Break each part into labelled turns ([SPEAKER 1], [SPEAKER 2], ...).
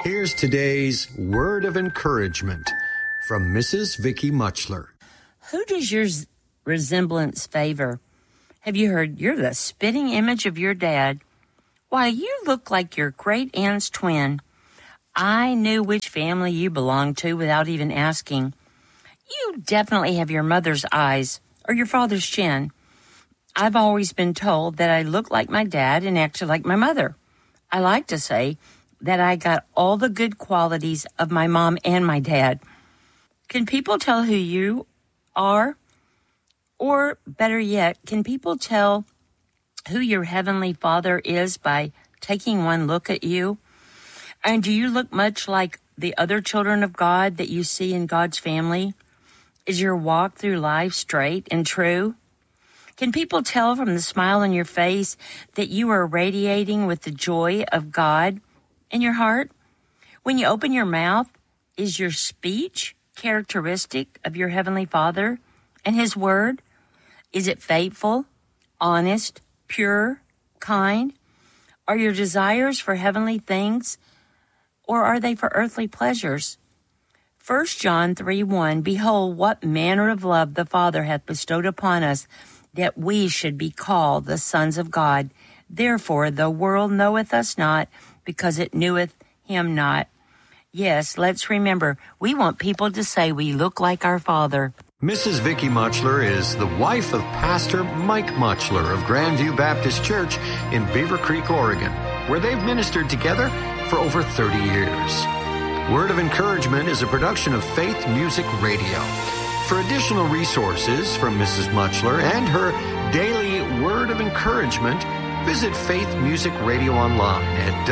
[SPEAKER 1] Here's today's word of encouragement from Mrs. Vicky Muchler.
[SPEAKER 2] Who does your resemblance favor? Have you heard you're the spitting image of your dad? Why, you look like your great aunt's twin. I knew which family you belonged to without even asking. You definitely have your mother's eyes or your father's chin. I've always been told that I look like my dad and acted like my mother. I like to say that I got all the good qualities of my mom and my dad. Can people tell who you are? Or better yet, can people tell who your heavenly Father is by taking one look at you? And do you look much like the other children of God that you see in God's family? Is your walk through life straight and true? Can people tell from the smile on your face that you are radiating with the joy of God in your heart? When you open your mouth, is your speech characteristic of your Heavenly Father and His Word? Is it faithful, honest, pure, kind? Are your desires for heavenly things, or are they for earthly pleasures? 1 John 3:1, Behold, what manner of love the Father hath bestowed upon us, that we should be called the sons of God. Therefore the world knoweth us not, because it kneweth Him not. Yes, let's remember, we want people to say we look like our Father.
[SPEAKER 1] Mrs. Vicky Muchler is the wife of Pastor Mike Muchler of Grandview Baptist Church in Beaver Creek, Oregon, where they've ministered together for over 30 years. Word of Encouragement is a production of Faith Music Radio. For additional resources from Mrs. Muchler and her daily Word of Encouragement, visit Faith Music Radio online at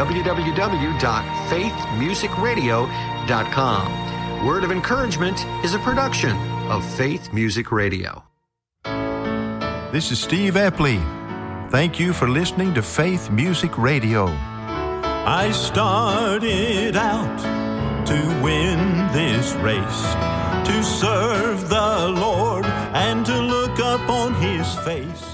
[SPEAKER 1] www.faithmusicradio.com. Word of Encouragement is a production of Faith Music Radio.
[SPEAKER 3] This is Steve Epley. Thank you for listening to Faith Music Radio.
[SPEAKER 4] I started out to win this race, to serve the Lord and to look up on His face.